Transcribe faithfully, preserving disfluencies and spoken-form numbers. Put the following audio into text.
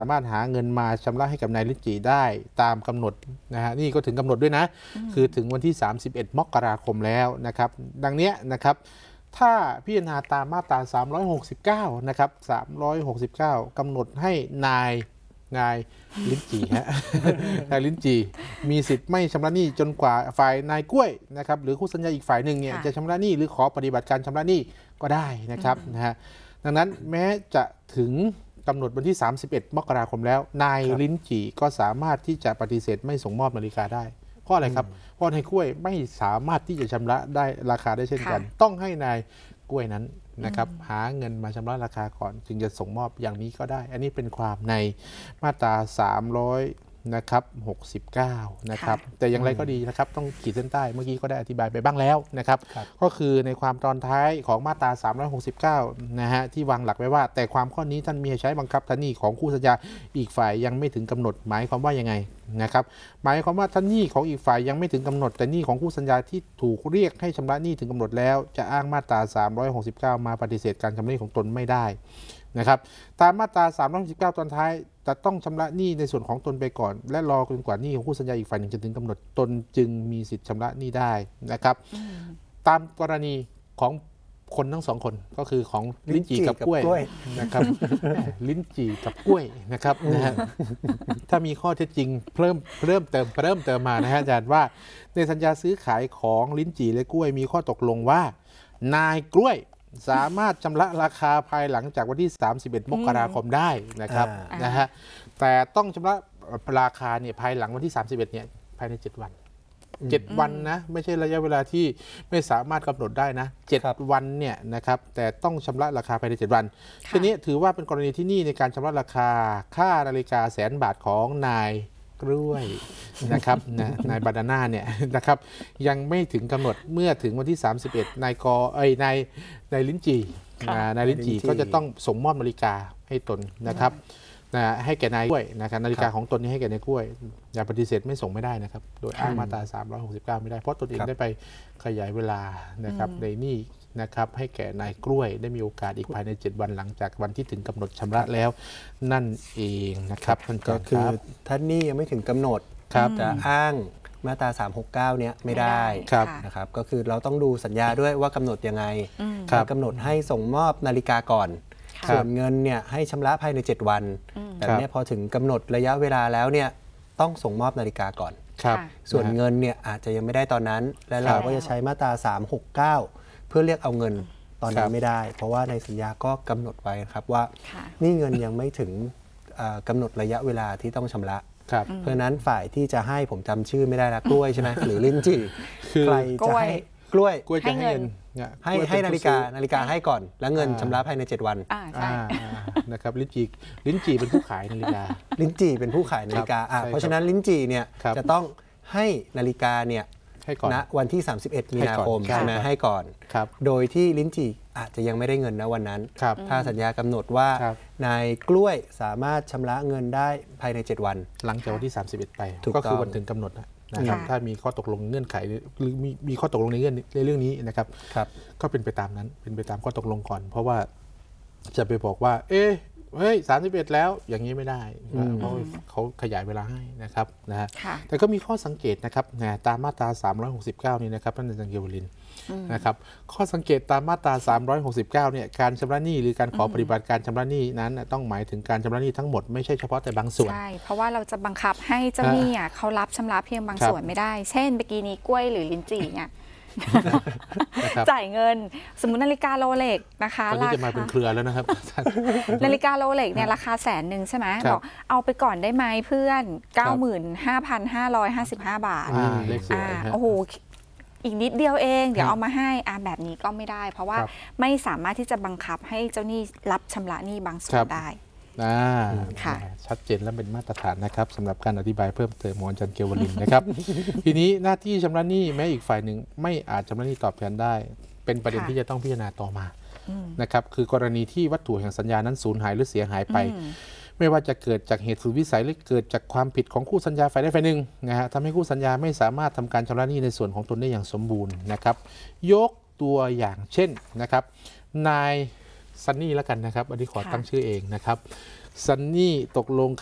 สามารถหาเงินมาชำระให้กับนายลิ้นจี่ได้ตามกำหนดนะฮะนี่ก็ถึงกำหนดด้วยนะคือถึงวันที่สามสิบเอ็ดมกราคมแล้วนะครับดังนี้นะครับถ้าพิจารณาตามมาตราสามร้อยหกสิบเก้านะครับสามร้อยหกสิบเก้ากำหนดให้นายนายลิ้นจี่ฮะ นายลิ้นจี่มีสิทธิ์ไม่ชำระหนี้จนกว่าฝ่ายนายกล้วยนะครับหรือคู่สัญญาอีกฝ่ายหนึ่งเนี่ยจะชำระหนี้หรือขอปฏิบัติการชำระหนี้ก็ได้นะครับนะฮะดังนั้นแม้จะถึงกำหนดวันที่สามสิบเอ็ดมกราคมแล้วนายลิ้นจี่ก็สามารถที่จะปฏิเสธไม่ส่งมอบนาฬิกาได้เพราะอะไรครับเพราะนายกล้วยไม่สามารถที่จะชำระได้ราคาได้เช่นกันต้องให้นายกล้วยนั้นนะครับหาเงินมาชำระราคาก่อนจึงจะส่งมอบอย่างนี้ก็ได้อันนี้เป็นความในมาตราสามร้อยนะครับหกสิบเก้านะครับแต่อย่างไรก็ดีนะครับต้องขีดเส้นใต้เมื่อกี้ก็ได้อธิบายไปบ้างแล้วนะครับก็คือในความตอนท้ายของมาตราสามร้อยหกสิบเก้านะฮะที่วางหลักไว้ว่าแต่ความข้อนี้ท่านมีใช้บังคับท่านหนี้ของคู่สัญญาอีกฝ่ายยังไม่ถึงกำหนดหมายความว่ายังไงนะครับหมายความว่าท่านหนี้ของอีกฝ่ายยังไม่ถึงกำหนดแต่หนี้ของคู่สัญญาที่ถูกเรียกให้ชำระหนี้ถึงกำหนดแล้วจะอ้างมาตราสามร้อยหกสิบเก้ามาปฏิเสธการชำระหนี้ของตนไม่ได้นะครับตามมาตราสามร้อยหกสิบเก้าตอนท้ายจะต้องชำระหนี้ในส่วนของตนไปก่อนและรอจนกว่าหนี้ของคู่สัญญาอีกฝ่ายหนึ่งจะถึงกำหนดตนจึงมีสิทธิ์ชำระหนี้ได้นะครับตามกรณีของคนทั้งสองคนก็คือของลิ้นจี่กับกล้วยนะครับลิ้นจี่กับกล้วยนะครับนะฮะถ้ามีข้อเท็จจริงเพิ่มเพิ่มเติมเพิ่มเติมมานะฮะอาจารย์ว่าในสัญญาซื้อขายของลิ้นจี่และกล้วยมีข้อตกลงว่านายกล้วยสามารถชำระราคาภายหลังจากวันที่สามสิบเอ็ดมกราคมได้นะครับนะฮะแต่ต้องชำระราคาเนี่ยภายหลังวันที่สามสิบเอ็ดเนี่ยภายในเจ็ดวันเจ็ดวันนะไม่ใช่ระยะเวลาที่ไม่สามารถกำหนดได้นะเจ็ดวันเนี่ยนะครับแต่ต้องชำระราคาภายในเจ็ดวันทีนี้ถือว่าเป็นกรณีที่หนี้ในการชำระราคาค่านาฬิกาแสนบาทของนายกล้วยนะครับนะนายบานาน่าเนี่ยนะครับยังไม่ถึงกำหนดเมื่อถึงวันที่สามสิบเอ็ดนายกเอ้ยนายนายลิ้นจี่นายลิ้นจี่ก็จะต้องส่งมอบนาฬิกาให้ตนนะครับนะให้แก่นายกล้วยนะครับนาฬิกาของตนนี้ให้แก่นายกล้วยอย่าปฏิเสธไม่ส่งไม่ได้นะครับโดยอ้างมาตราสามร้อยหกสิบเก้าไม่ได้เพราะตนเองได้ไปขยายเวลานะครับในนี่นะครับให้แก่นายกล้วยได้มีโอกาสอีกภายในเจ็ดวันหลังจากวันที่ถึงกำหนดชำระแล้วนั่นเองนะครับท่านก็คือท่านนี่ยังไม่ถึงกำหนดจะอ้างมาตราสามร้อยหกสิบเก้าเนี่ยไม่ได้นะครับก็คือเราต้องดูสัญญาด้วยว่ากำหนดยังไงกำหนดให้ส่งมอบนาฬิกาก่อนส่วนเงินเนี่ยให้ชำระภายในเจ็ดวันแต่เนี่ยพอถึงกำหนดระยะเวลาแล้วเนี่ยต้องส่งมอบนาฬิกาก่อนส่วนเงินเนี่ยอาจจะยังไม่ได้ตอนนั้นและเราก็จะใช้มาตราสามร้อยหกสิบเก้าเพื่อเรียกเอาเงินตอนนี้ไม่ได้เพราะว่าในสัญญาก็กำหนดไว้ครับว่านี่เงินยังไม่ถึงกำหนดระยะเวลาที่ต้องชำระเพราะนั้นฝ่ายที่จะให้ผมจำชื่อไม่ได้ละกล้วยใช่ไหมหรือลิ้นจี่ใครจะให้กล้วยกล้วยจะให้เงินให้ให้นาฬิกานาฬิกาให้ก่อนแล้วเงินชำระภายในเจ็ดวันนะครับลิ้นจี่ลิ้นจี่เป็นผู้ขายนาฬิกาลิ้นจี่เป็นผู้ขายนาฬิกาเพราะฉะนั้นลิ้นจี่เนี่ยจะต้องให้นาฬิกาเนี่ยณวันที่สามสิบเอ็ดมีนาคมใช่ไหมให้ก่อนโดยที่ลิ้นจี่อาจจะยังไม่ได้เงินณวันนั้นถ้าสัญญากำหนดว่านายกล้วยสามารถชำระเงินได้ภายในเจ็ดวันหลังจากวันที่สามสิบเอ็ดไปก็คือวันถึงกำหนดนะครับถ้ามีข้อตกลงเงื่อนไขหรือมีมีข้อตกลงในเงื่อนในเรื่องนี้นะครับก็เป็นไปตามนั้นเป็นไปตามข้อตกลงก่อนเพราะว่าจะไปบอกว่าเอ๊ะเฮ้ยสามสิบเอ็ดแล้วอย่างนี้ไม่ได้เพราะเขาขยายเวลาให้นะครับนะฮะแต่ก็มีข้อสังเกตนะครับนะตามมาตราสามร้อยหกสิบเก้านี่นะครับท่านอาจารย์เกวลินนะครับข้อสังเกตตามมาตราสามร้อยหกสิบเก้าเนี่ยการชำระหนี้หรือการขอปฏิบัติการชำระหนี้นั้นต้องหมายถึงการชำระหนี้ทั้งหมดไม่ใช่เฉพาะแต่บางส่วนใช่เพราะว่าเราจะบังคับให้เจ้าหนี้อ่ะเขารับชำระเพียงบางส่วนไม่ได้เช่นเมื่อกี้นี้กล้วยหรือลิ้นจี่เนี่ยจ่ายเงินสมมุตินาฬิกาโรเล็กนะคะตอนนี้จะมาเป็นเครือแล้วนะครับนาฬิกาโรเล็กเนี่ยราคาแสนหนึ่งใช่ไหมบอกเอาไปก่อนได้ไหมเพื่อน เก้าหมื่นห้าพันห้าร้อยห้าสิบห้า บาทโอ้โหอีกนิดเดียวเองเดี๋ยวเอามาให้อ่าแบบนี้ก็ไม่ได้เพราะว่าไม่สามารถที่จะบังคับให้เจ้าหนี้รับชำระหนี้บางส่วนได้ชัดเจนและเป็นมาตรฐานนะครับสำหรับการอธิบายเพิ่มเติมของอาจารย์เกวลินนะครับทีนี้หน้าที่ชำระหนี้แม้อีกฝ่ายหนึ่งไม่อาจชำระหนี้ตอบแทนได้เป็นประเด็นที่จะต้องพิจารณาต่อมานะครับคือกรณีที่วัตถุแห่งสัญญานั้นสูญหายหรือเสียหายไปไม่ว่าจะเกิดจากเหตุสุดวิสัยหรือเกิดจากความผิดของคู่สัญญาฝ่ายใดฝ่ายหนึ่งนะฮะทำให้คู่สัญญาไม่สามารถทำการชำระหนี้ในส่วนของตนได้อย่างสมบูรณ์นะครับยกตัวอย่างเช่นนะครับนายซันนี่แล้วกันนะครับอันนี้ขอตั้งชื่อเองนะครับซันนี่ตกลง